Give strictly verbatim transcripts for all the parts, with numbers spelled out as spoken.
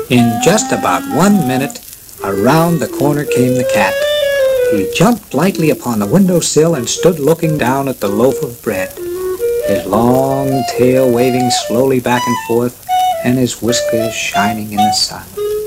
In just about one minute, around the corner came the cat. He jumped lightly upon the windowsill and stood looking down at the loaf of bread, his long tail waving slowly back and forth and his whiskers shining in the sun.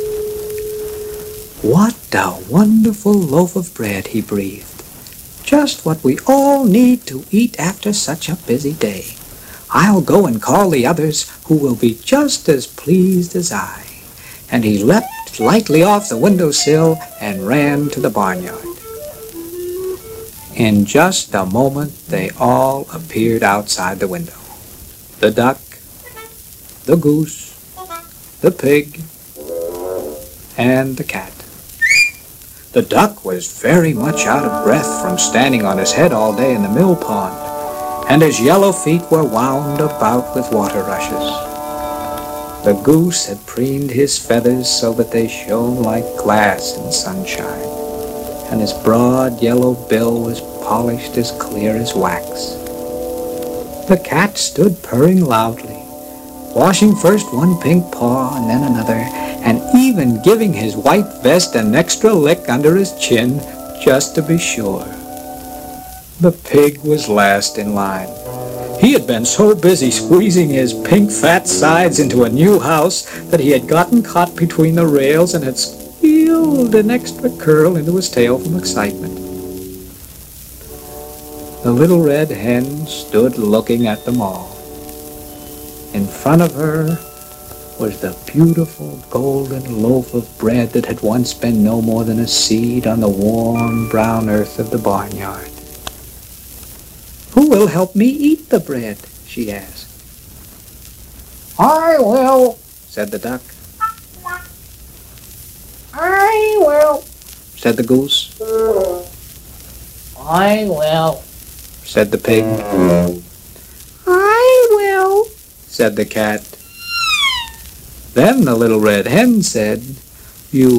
"What a wonderful loaf of bread," he breathed. "Just what we all need to eat after such a busy day. I'll go and call the others who will be just as pleased as I." And he leapt lightly off the windowsill and ran to the barnyard. In just a moment, they all appeared outside the window. The duck, the goose, the pig, and the cat. The duck was very much out of breath from standing on his head all day in the mill pond, and his yellow feet were wound about with water rushes. The goose had preened his feathers so that they shone like glass in sunshine, and his broad yellow bill was polished as clear as wax. The cat stood purring loudly, washing first one pink paw and then another, and even giving his white vest an extra lick under his chin just to be sure. The pig was last in line. He had been so busy squeezing his pink fat sides into a new house that he had gotten caught between the rails and had squealed an extra curl into his tail from excitement. The little red hen stood looking at them all. In front of her was the beautiful golden loaf of bread that had once been no more than a seed on the warm brown earth of the barnyard. "Who will help me eat the bread?" she asked. "I will," said the duck. "I will," said the goose. "I will," said the pig. "I will," said the cat. Then the little red hen said, "You